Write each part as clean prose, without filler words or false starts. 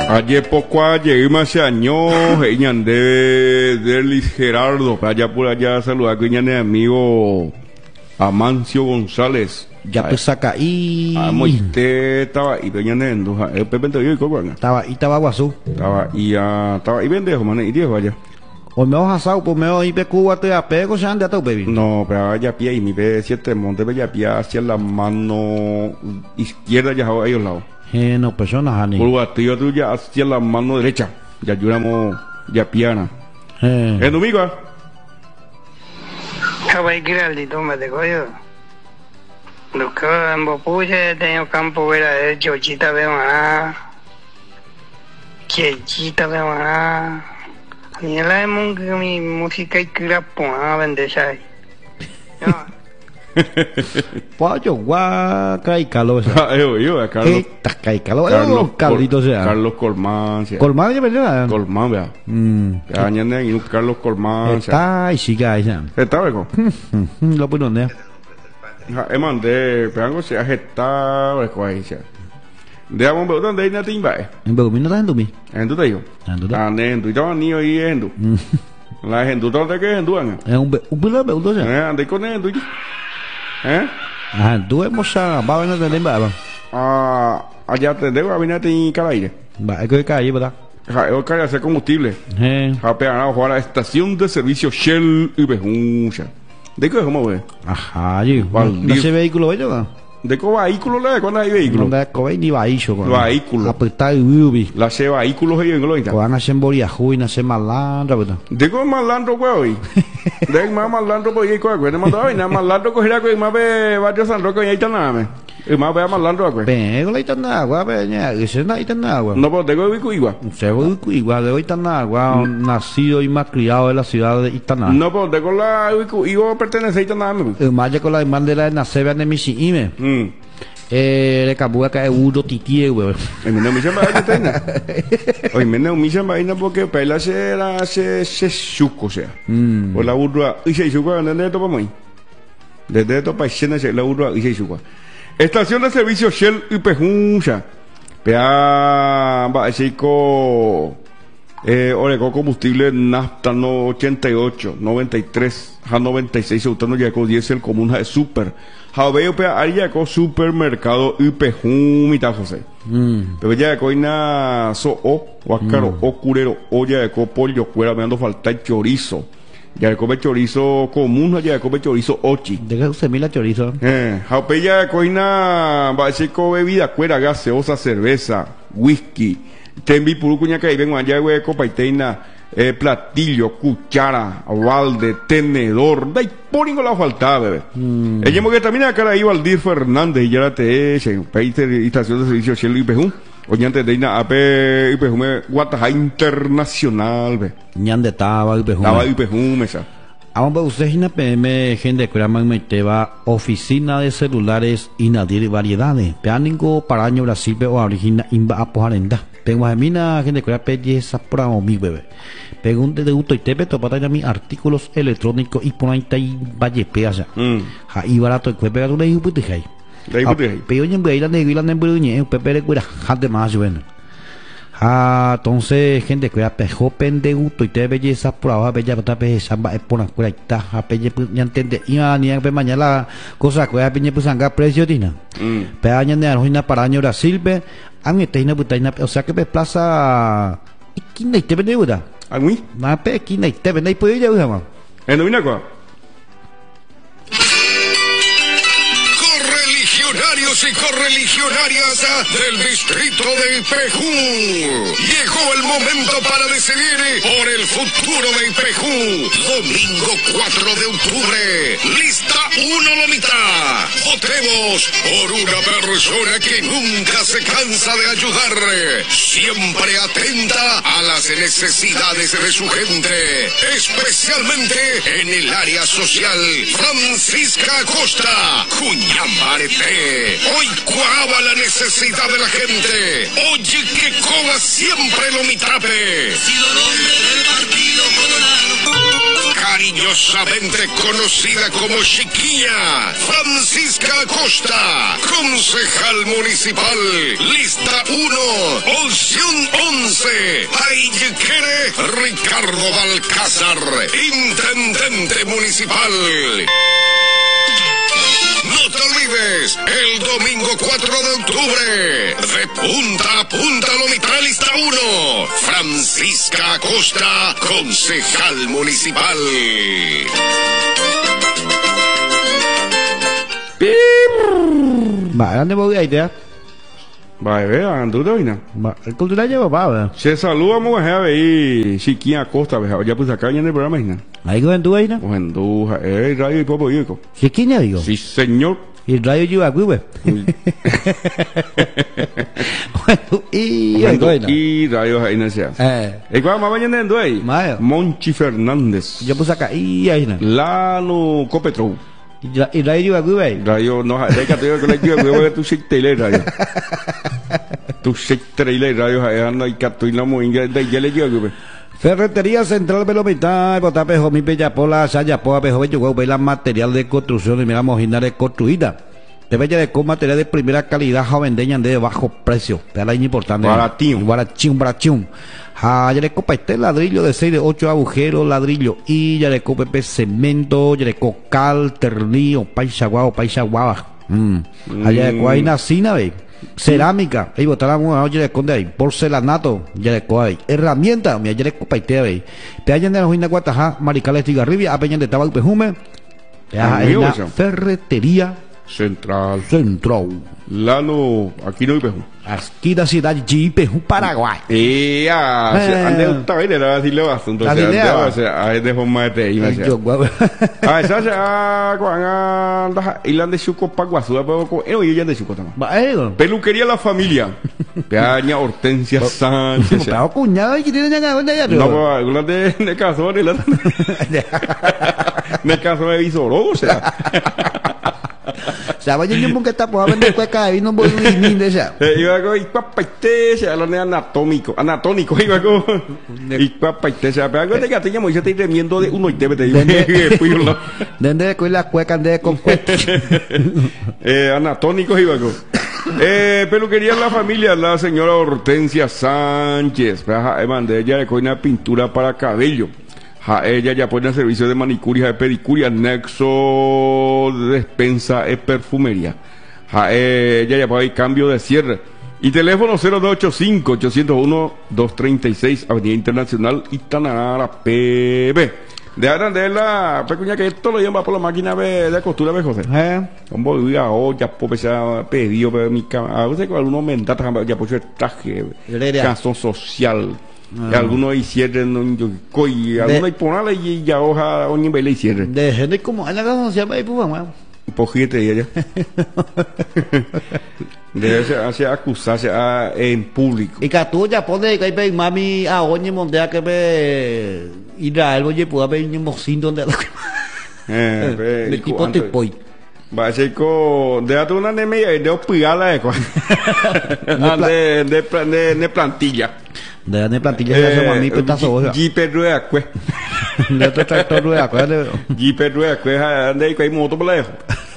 Ayer poco ayer más años de Luis Gerardo, allá por allá saludar a mi amigo Amancio González. Ya pues saca y usted estaba ahí peñando, el Pepe te dio y cocuanga. Estaba guasú. Estaba ahí pendejo, man, y viejo allá. O me vas asado, pues me voy a Cuba, te apego, se anda todo, baby. No, pero allá pie y mi P7 monte bella pie hacia la mano izquierda ya a ellos lados. No, personas, Ani. Por guatillo tuya hacia la mano derecha. Ya ayudamos ya piana. ¿Es domingo? Cabai Giraldito, me te coyo. Los que en Bopuche tengo campo vera de chochita de maná. Chechita de maná. Ni la de mi música y cura pona bendeza. Pollo, guaca y calor. Yo, Carlos. Taca y calor. Carlitos, sea. Carlos Colmán. Colmán, ya verdad. Colmán, vea. Mañana y un Carlos Colmán. Está y siga ella. Está, veco. Lo pone donde. Mandé, pero se ha gestado, es cual dice. De a un donde hay una timba. En Beumí no está en Dumi. En tu tayo. En tu tayo ni hoy en tu. La gente tú te que en tu anga. Es un beudó ya. Ande con en tu. Tú hemos va a venir de limba. Allá te debo a venir en Caraire. Va, es que calle, ¿verdad? El calle hacer combustible. Apenas a jugar a la estación de servicio Shell y Bejuncha. ¿De qué es como ve? Ajá, ¿no se vehículo bello? ¿De qué vehículo le? ¿Cuándo hay vehículo? No de qué ni vehículo. Vehículo. Apretar y ubi. La se vehículos ahí en Gloita. Van a hacer boriajú y nacer malandro, ¿verdad? ¿De qué malandro, güey? De más malandro, pues ahí coge. De más malandro cogerá que más ve varios San Roque y ahí está nada, y más ve a malandro, güey. Pero ahí está nada, güey. Ese no ahí está nada, güey. No, pues de qué igual. Se ve igual, de hoy está nada, güey. Nacido y más criado en la ciudad de Itaná. No, pues de con la igual pertenece a Itaná, güey. Más con la demanda de la nacer de mi ime. Le cabuga que es uno titie, güey. Oye, me no me llama vaina. Oye, me no me llama vaina porque pela se chuco, o sea. O la urra, y se chuco, ¿dónde esto para mí? Desde esto para escena se la urra y se chuco. Estación de servicio Shell y Pejuncha. Pea, va a decir Oreco combustible nafta no 88, 93, ja 96, usando ya con diésel común de super. Javeo pea área con supermercado y pejun mitad José. Pero ya con na so o acaro o curero o ya con pollo fuera me ando falta chorizo. Ya come chorizo común, ya come chorizo ochi. ¿De qué usted mira chorizo? Jaupe ya con na va a decir con bebida cuera gaseosa, cerveza, whisky. Tembi puru cuña que vengo allá güey copaiteina platillo, cuchara, balde, tenedor, dai poringo la falta bebé. Ella que también acá ahí Valdir Fernández y ya la en país de estación de servicio Shell y Pejún. Oye antes de ir a AP y Pejún Guataja Internacional be. Ñande estaba y Pejún. Estaba y Pejún mesa. Ahora usted en la PM gente que me lleva oficina de celulares y nadir variedades. Peánico para año Brasil o origina imba a pojarenda. Tengo a mina gente que belleza para mi bebé. Pregunte de gusto y te peto para mi artículos electrónicos y por ahí y valle peasa. Y barato que pega una y putijay. Pero yo voy a ir a negar la nembrunye, pepe de cura, jade más bueno. Entonces gente que pejo pende gusto y te belleza por ahora bella para belleza va por la cura y ta a pelle ya entiende y ni a mañana cosa que a peñe pues anga precio tina. Pero año de arroina para año Brasil be a mí te ina o sea que pe plaza y quién te vende uda. ¿A mí? Na pe quién te vende puede ya uda. ¿En novina cuál? Y correligionarias del distrito de Pejú. Llegó el momento para decidir por el futuro de Pejú. Domingo 4 de octubre. Lista 1 Lomita. Votemos por una persona que nunca se cansa de ayudar. Siempre atenta a las necesidades de su gente. Especialmente en el área social. Francisca Acosta. Cuñambarete. Hoy cuaba la necesidad de la gente. Oye que coba siempre lo mitrape. Sido nombre del partido colorado. Cariñosamente conocida como Chiquilla. Francisca Acosta. Concejal municipal. Lista 1. Opción 11. 11. Ayquere Ricardo Balcázar, intendente municipal. No te olvides, el domingo 4 de octubre, de punta a punta Lomitralista 1, Francisca Acosta, concejal municipal. Va, ¿dónde voy a ir? Va, vea, anduta vaina. Va, el cultural lleva, va. Se saluda, vamos a ver ahí, Chiquín Acosta, veja, ya pues acá en el programa, ¿no? Ahí con tu vaina. Ojendu, radio y popo yico. ¿Sí quién ya digo? Sí, señor. Y el radio lleva aquí, güey. Y Y radio ahí no sea. ¿Y cuál más vayan dentro ahí? Maya. Monchi Fernández. Yo puse acá, y ahí, ¿no? Lano Copetro. Y radio lleva aquí, güey. Radio, no, hay que tener que le digo, güey, tu shake trailer radio. Tu shake trailer radio, ahí no hay que tu y la moinga, ya le digo, güey. Ferretería Central Belomita, Botape, Jomi, Pellapola, Sayapoa, Pejo, Bello, Vela, material de construcción y mira, mojinares construida. De bella de con material de primera calidad, jovendeña de bajo precio. Te la importante. Baratín. Barachín. Ya le copa este ladrillo de 6 de 8 agujeros, ladrillo. Y ya le copa cemento, ya le cal, ternillo, paisaguaba. Allá de cuaina, sina, ve. Cerámica, ahí botaron ya le esconde ahí. Porcelanato, ya le copa ahí. Herramienta, ya le copa este, ve. Peañan de la Juina Guatajá, Maricales Tigarribia, apeñan de Tabac Pejume. La ferretería Central. Lano, aquí no hay pejo. Asquita ciudad de Pejú, Paraguay. Ande esta vez era decirle bastante. Entonces, ahí de forma de te iba a ser. Esa se anda Irlanda de Chuco Paguazú, pero yo ya de Chuco también. Peluquería La Familia. Peaña Hortensia Sánchez. Pero cuñado y que tiene ya dónde ya. No, pero algunas de cazón, de cazón de visoro, o sea. Sabes yo nunca está por vender cueca de vino muy bien de esa. Iba con ipapaite, se habla de anatónico, iba con ipapaite, se habla de que teníamos ya estoy remiendo de uno y te digo. ¿Dónde con la cueca de con cueca? Anatónicos iba con. Peluquería La Familia, la señora Hortensia Sánchez. Mandé ella con una pintura para cabello. Ella ya pone servicio de manicuria, de pedicuria, nexo de despensa de perfumería. Ella ya pone cambio de cierre. Y teléfono 0285-801-236, Avenida Internacional Itanara, PB. De ahora de la pecuña que esto lo lleva por la máquina de costura, ¿ves, José? Como diga, ya pues se ha pedido, pero mi cama. A veces con algunos mendatas ya pues el traje, canción social. Y algunos hicieron y algunos hay ponale y ya hoja o nivel le hicieron. De gente como en la casa social ahí pues mamá. Un poquito de ella. Debe hacer acusarse en público. Y que tú ya pones que hay mami a oñe mondea que ve Israel oye pueda ver un mocín donde el tipo te poi. Va a ser con de una anemia de hospigala de plantilla. De plantilla se hace mami petazo ojo. Jipe rueda cue. De otro tractor rueda cue. Jipe rueda cue ande hay moto por lejos.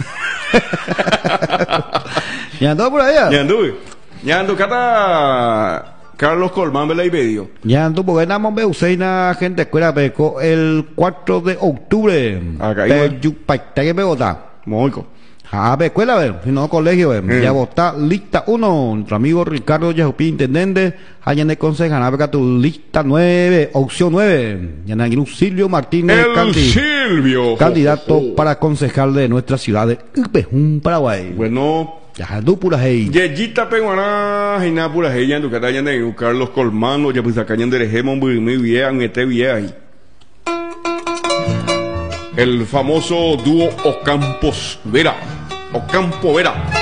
Ya ando por allá. Ya ando cada Carlos Colmán me la medio. Ya ando porque nada más Useina gente escuela peco el 4 de octubre. Acá que me vota. Moico. Escuela, si no colegio, ya vota lista 1, nuestro amigo Ricardo Yajupi, intendente, allá en el consejo, tu lista 9, opción 9, ya en Silvio Martínez Silvio, candidato para concejal de nuestra ciudad de Pejún, Paraguay. Bueno, ya tú pura hey. Yeyita Peguaná, y nada pura hey, ya en tu catalla de Carlos Colmano, ya pues acá en el Ejemón, muy bien, este bien ahí. El famoso dúo Ocampo Vera.